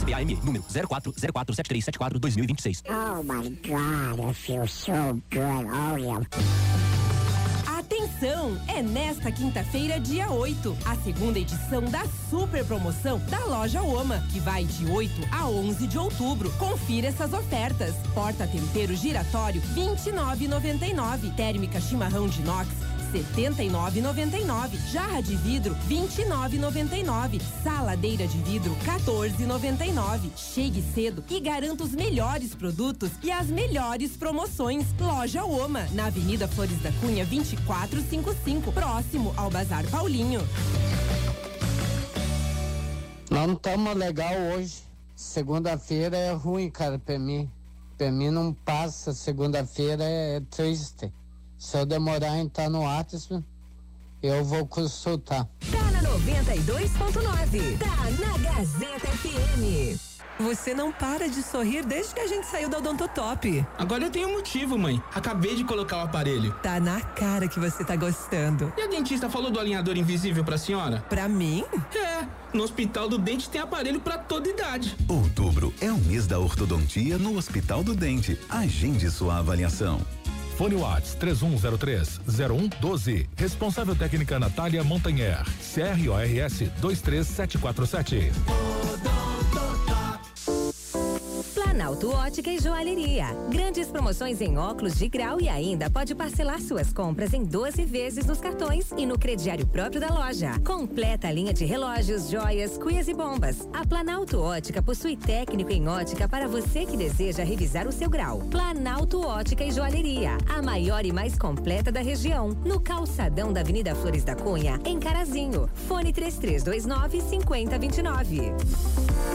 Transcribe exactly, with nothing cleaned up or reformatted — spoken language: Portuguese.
B A M, número zero quatro zero quatro sete três sete quatro dois mil e vinte e seis. Oh my God, I feel so good. Oh yeah. Atenção! É nesta quinta-feira, dia oito, a segunda edição da super promoção da Loja Oma, que vai de oito a onze de outubro. Confira essas ofertas. Porta-tempero giratório vinte e nove reais e noventa e nove. Térmica chimarrão de inox setenta e nove reais e noventa e nove. Jarra de vidro vinte e nove reais e noventa e nove. Saladeira de vidro quatorze reais e noventa e nove. Chegue cedo e garanta os melhores produtos e as melhores promoções. Loja Oma, na Avenida Flores da Cunha vinte e quatro cinquenta e cinco, próximo ao Bazar Paulinho. Não estamos legal hoje. Segunda-feira é ruim, cara, pra mim. Pra mim não passa. Segunda-feira é triste. Se eu demorar em estar no WhatsApp, eu vou consultar. Tá na noventa e dois ponto nove. Tá na Gazeta F M. Você não para de sorrir desde que a gente saiu da Odontotop. Agora eu tenho um motivo, mãe. Acabei de colocar o aparelho. Tá na cara que você tá gostando. E a dentista falou do alinhador invisível pra senhora? Pra mim? É, no Hospital do Dente tem aparelho pra toda idade. Outubro é o mês da ortodontia no Hospital do Dente. Agende sua avaliação. Fone Whats três um zero três zero um um doze. Responsável técnica Natália Montanher. C R O R S dois três sete quatro sete. Planalto Ótica e Joalheria. Grandes promoções em óculos de grau e ainda pode parcelar suas compras em doze vezes nos cartões e no crediário próprio da loja. Completa a linha de relógios, joias, cuias e bombas. A Planalto Ótica possui técnico em ótica para você que deseja revisar o seu grau. Planalto Ótica e Joalheria, a maior e mais completa da região, no calçadão da Avenida Flores da Cunha, em Carazinho. Fone três três dois nove cinco zero dois nove.